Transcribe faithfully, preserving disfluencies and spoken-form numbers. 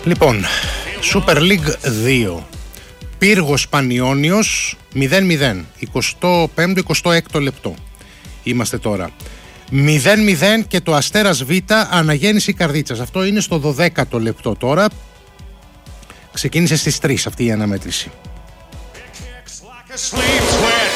Λοιπόν, Super League δύο. Πύργος Πανιώνιος μηδέν μηδέν. εικοστό πέμπτο εικοστό έκτο λεπτό. Είμαστε τώρα. μηδέν μηδέν και το Αστέρας Β Αναγέννηση Καρδίτσας. Αυτό είναι στο δωδέκατο λεπτό τώρα. Ξεκίνησε στις τρεις αυτή η αναμέτρηση.